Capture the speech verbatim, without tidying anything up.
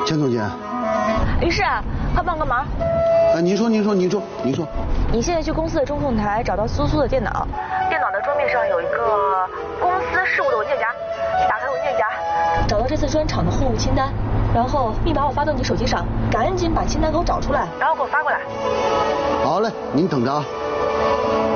钱总监。 于是啊，快帮个忙。 啊，您说，您说，您说，您说。 你现在去公司的中控台找到苏苏的电脑，电脑的桌面上有一个公司事务的文件夹，打开文件夹，找到这次专场的货物清单，然后密码我发到你手机上，赶紧把清单给我找出来，然后给我发过来。 好嘞，您等着啊。